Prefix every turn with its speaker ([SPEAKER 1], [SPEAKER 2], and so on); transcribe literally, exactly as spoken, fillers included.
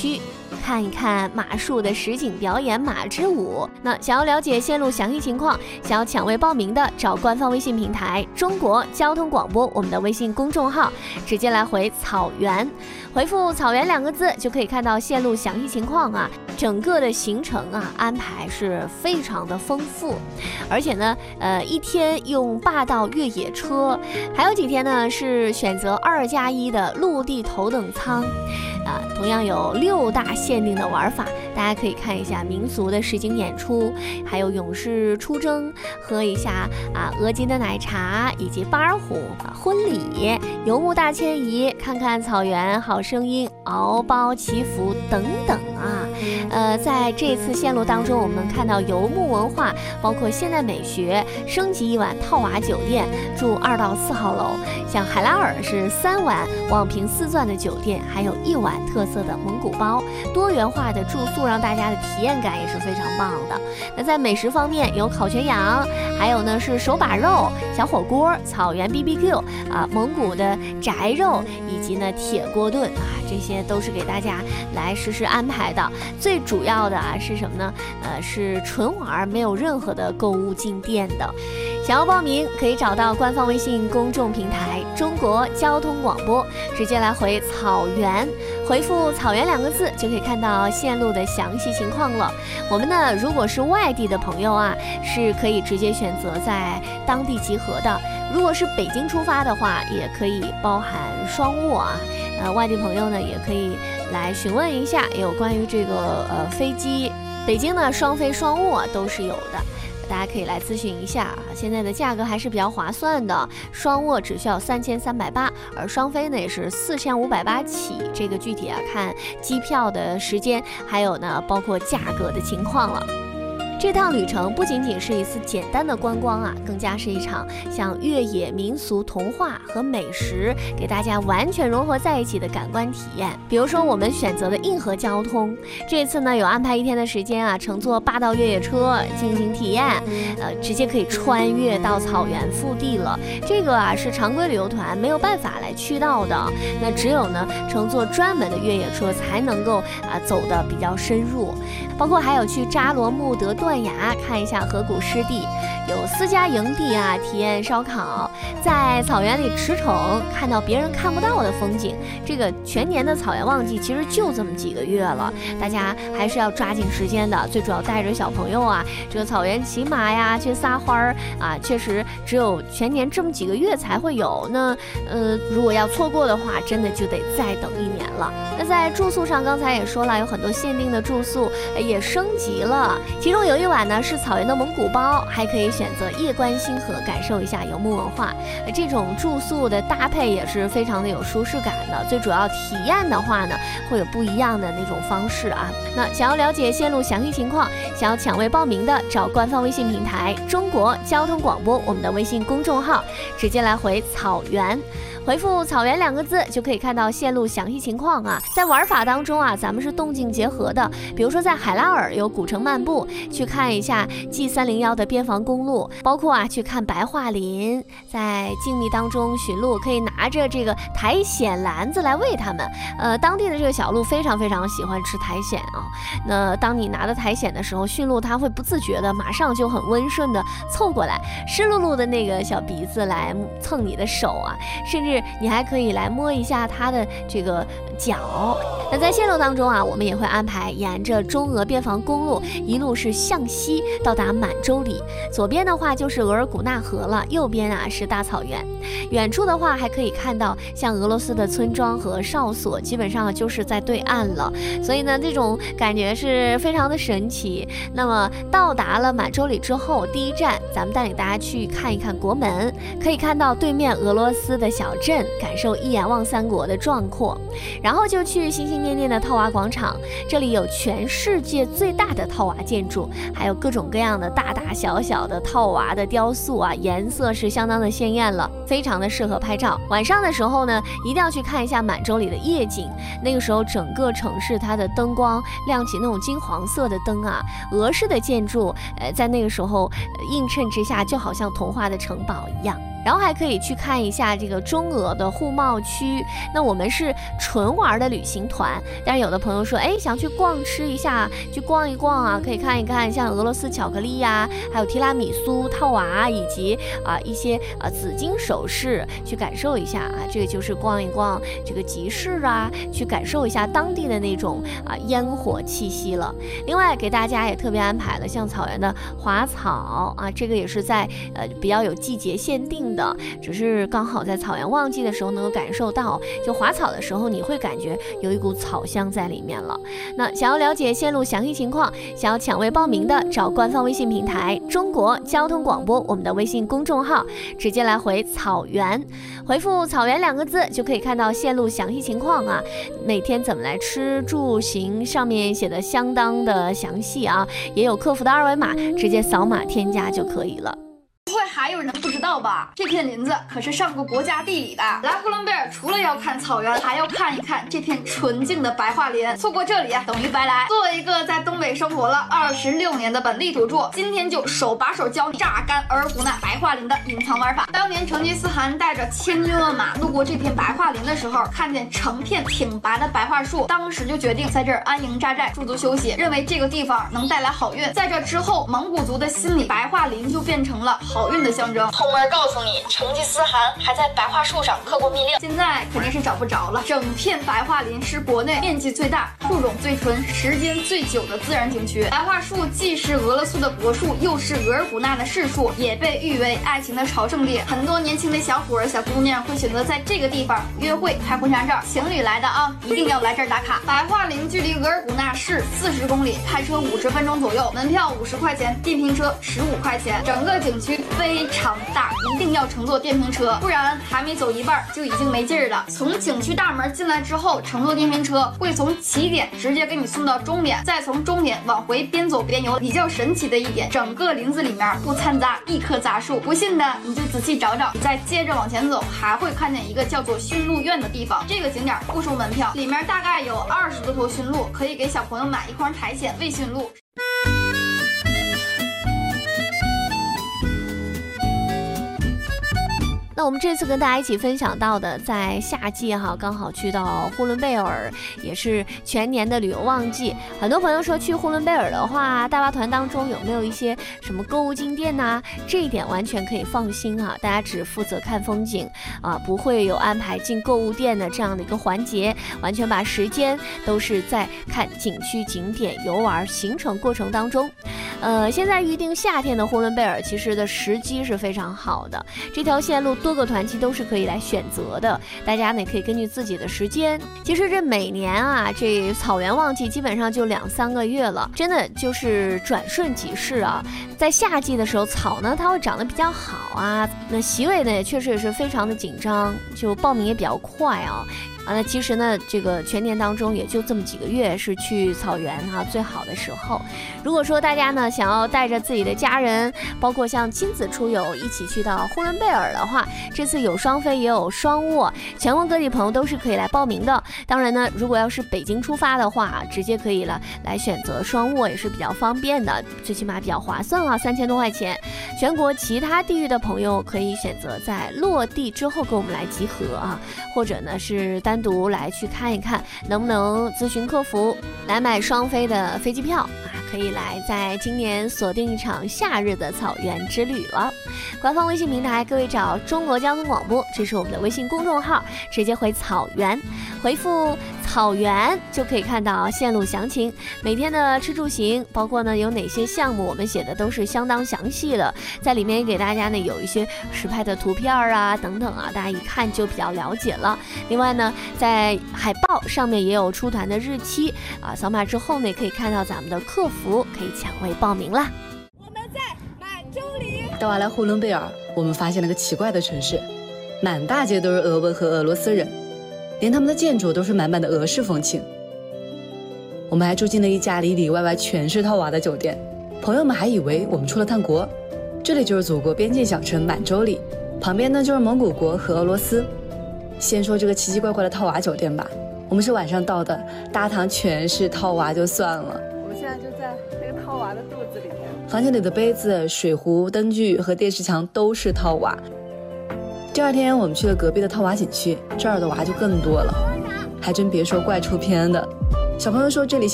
[SPEAKER 1] 区，看一看马术的实景表演马之舞。那想要了解线路详细情况，想要抢位报名的，找官方微信平台中国交通广播我们的微信公众号，直接来回草原，回复草原两个字就可以看到线路详细情况啊。整个的行程啊安排是非常的丰富，而且呢呃一天用霸道越野车，还有几天呢是选择二加一的陆地头等舱啊，同样有六大限定的玩法，大家可以看一下民俗的实景演出，还有勇士出征，喝一下啊额金的奶茶，以及巴尔虎啊婚礼，游牧大迁移，看看草原好声音，敖包祈福等等啊。呃，在这次线路当中，我们看到游牧文化，包括现代美学，升级一晚套娃酒店，住二到四号楼。像海拉尔是三晚望平四钻的酒店，还有一晚特色的蒙古包，多元化的住宿让大家的体验感也是非常棒的。那在美食方面，有烤全羊，还有呢是手把肉、小火锅、草原 B B Q 啊，蒙古的宅肉，以及呢铁锅炖啊，这些都是给大家来实时安排的。最主要的啊是什么呢？呃，是纯玩，没有任何的购物进店的。想要报名，可以找到官方微信公众平台中国交通广播，直接来回草原，回复草原两个字就可以看到线路的详细情况了。我们呢，如果是外地的朋友啊，是可以直接选择在当地集合的。如果是北京出发的话，也可以包含双卧啊。呃，外地朋友呢，也可以来询问一下有关于这个呃飞机，北京呢双飞双卧都是有的。大家可以来咨询一下啊，现在的价格还是比较划算的，双卧只需要三千三百八，而双飞呢也是四千五百八起。这个具体啊看机票的时间，还有呢包括价格的情况了。这趟旅程不仅仅是一次简单的观光啊，更加是一场像越野民俗童话和美食给大家完全融合在一起的感官体验。比如说我们选择的硬核交通，这次呢有安排一天的时间啊，乘坐霸道越野车进行体验，呃，直接可以穿越到草原腹地了。这个啊是常规旅游团没有办法来去到的，那只有呢乘坐专门的越野车才能够啊走得比较深入。包括还有去扎罗木德断崖看一下河谷湿地，有私家营地啊，体验烧烤，在草原里驰骋，看到别人看不到的风景。这个全年的草原旺季其实就这么几个月了，大家还是要抓紧时间的。最主要带着小朋友啊，这个草原骑马呀，去撒欢儿啊，确实只有全年这么几个月才会有。那呃，如果要错过的话，真的就得再等一年了。那在住宿上，刚才也说了，有很多限定的住宿也升级了，其中有一晚呢是草原的蒙古包，还可以选择夜观星河，感受一下游牧文化。这种住宿的搭配也是非常的有舒适感的，最主要体验的话呢会有不一样的那种方式啊。那想要了解线路详细情况，想要抢位报名的，找官方微信平台中国交通广播我们的微信公众号，直接来回草原，回复草原两个字就可以看到线路详细情况啊。在玩法当中啊，咱们是动静结合的，比如说在海拉尔有古城漫步，去看一下 G 三零一 的边防公路，包括啊去看白桦林，在静谧当中驯鹿可以拿着这个苔藓篮子来喂它们。呃，当地的这个小鹿非常非常喜欢吃苔藓啊。那当你拿着苔藓的时候，驯鹿它会不自觉的马上就很温顺的凑过来，湿漉漉的那个小鼻子来蹭你的手啊，甚至你还可以来摸一下它的这个脚。那在线路当中啊，我们也会安排沿着中俄边防公路一路是向西到达满洲里，左边的话就是额尔古纳河了，右边啊是大草原。远处的话还可以看到像俄罗斯的村庄和哨所，基本上就是在对岸了，所以呢这种感觉是非常的神奇。那么到达了满洲里之后，第一站咱们带领大家去看一看国门，可以看到对面俄罗斯的小镇，感受一眼望三国的壮阔。然后就去心心念念的套娃广场，这里有全世界最大的套娃建筑，还有各种各样的大大小小的套娃的雕塑啊，颜色是相当的鲜艳了，非常的适合拍照。晚上的时候呢，一定要去看一下满洲里的夜景，那个时候整个城市它的灯光亮起那种金黄色的灯啊，俄式的建筑，呃，在那个时候、呃、映衬之下，就好像童话的城堡一样。 然后还可以去看一下这个中俄的互贸区。那我们是纯玩的旅行团，但是有的朋友说，哎，想去逛吃一下，去逛一逛啊，可以看一看像俄罗斯巧克力呀、啊，还有提拉米苏、套娃以及啊一些啊紫金首饰，去感受一下啊，这个就是逛一逛这个集市啊，去感受一下当地的那种啊烟火气息了。另外给大家也特别安排了像草原的滑草啊，这个也是在呃比较有季节限定的，只是刚好在草原旺季的时候能够感受到，就滑草的时候你会感觉有一股草香在里面了。那想要了解线路详细情况，想要抢位报名的，找官方微信平台中国交通广播我们的微信公众号，直接来回草原，回复草原两个字就可以看到线路详细情况啊，每天怎么来吃住行上面写的相当的详细啊，也有客服的二维码，直接扫码添加就可以了。
[SPEAKER 2] 不会还有人不知道吧？这片林子可是上过国家地理的。来呼伦贝尔除了要看草原，还要看一看这片纯净的白桦林。错过这里等于白来。作为一个在东北生活了二十六年的本地土著，今天就手把手教你榨干额尔古纳白桦林的隐藏玩法。当年成吉思汗带着千军万马路过这片白桦林的时候，看见成片挺拔的白桦树，当时就决定在这儿安营扎寨驻足休息，认为这个地方能带来好运。在这之后，蒙古族的心里白桦林就变成了好运的象征。后面告诉你，成吉思汗还在白桦树上刻过密令。现在肯定是找不着了。整片白桦林是国内面积最大、树种最纯、时间最久的自然景区。白桦树既是俄罗斯的国树，又是额尔古纳的市树，也被誉为爱情的朝圣地。很多年轻的小伙儿、小姑娘会选择在这个地方约会、拍婚纱照。情侣来的啊，一定要来这儿打卡。白桦林距离额尔古纳市四十公里，开车五十分钟左右，门票五十块钱，电瓶车十五块钱。整个景区非常大，一定要乘坐电瓶车，不然还没走一半就已经没劲儿了。从景区大门进来之后，乘坐电瓶车会从起点直接给你送到终点，再从终点往回边走边游。比较神奇的一点，整个林子里面不掺杂一棵杂树，不信的你就仔细找找。你再接着往前走，还会看见一个叫做驯鹿院的地方，这个景点不收门票，里面大概有二十多头驯鹿，可以给小朋友买一筐苔藓喂驯鹿。
[SPEAKER 1] 那我们这次跟大家一起分享到的，在夏季哈，刚好去到呼伦贝尔，也是全年的旅游旺季。很多朋友说去呼伦贝尔的话，大巴团当中有没有一些什么购物景点呐？这一点完全可以放心啊，大家只负责看风景啊，不会有安排进购物店的这样的一个环节，完全把时间都是在看景区景点游玩行程过程当中。呃，现在预定夏天的呼伦贝尔其实的时机是非常好的，这条线路多个团期都是可以来选择的，大家呢可以根据自己的时间。其实这每年啊，这草原旺季基本上就两三个月了，真的就是转瞬即逝啊。在夏季的时候，草呢它会长得比较好啊，那席位呢也确实也是非常的紧张，就报名也比较快啊。啊，那其实呢，这个全年当中也就这么几个月是去草原哈、啊、最好的时候。如果说大家呢想要带着自己的家人，包括像亲子出游一起去到呼伦贝尔的话，这次有双飞也有双卧，全国各地朋友都是可以来报名的。当然呢，如果要是北京出发的话，直接可以了来选择双卧也是比较方便的，最起码比较划算啊，三千多块钱。全国其他地域的朋友可以选择在落地之后跟我们来集合啊，或者呢是单单独来去看一看，能不能咨询客服来买双飞的飞机票啊？可以来在今年锁定一场夏日的草原之旅了。官方微信平台，各位找中国交通广播，这是我们的微信公众号，直接回草原，回复草原就可以看到线路详情，每天的吃住行，包括呢有哪些项目，我们写的都是相当详细的，在里面给大家呢有一些实拍的图片啊等等啊，大家一看就比较了解了。另外呢，在海报上面也有出团的日期啊，扫码之后呢，也可以看到咱们的客服可以抢位报名啦。
[SPEAKER 3] 我们在满洲里。
[SPEAKER 4] 到完了呼伦贝尔，我们发现了个奇怪的城市，满大街都是俄文和俄罗斯人，连他们的建筑都是满满的俄式风情。我们还住进了一家里里外外全是套娃的酒店，朋友们还以为我们出了趟国。这里就是祖国边境小城满洲里，旁边呢就是蒙古国和俄罗斯。先说这个奇奇怪怪的套娃酒店吧，我们是晚上到的，大堂全是套娃就算了，
[SPEAKER 3] 我们现在就在那个套娃的肚子里面。
[SPEAKER 4] 房间里的杯子、水壶、灯具和电视墙都是套娃。 第二天我们去了隔壁的套娃景区，这儿的娃就更多了，还真别说，怪出片的。小朋友说这里像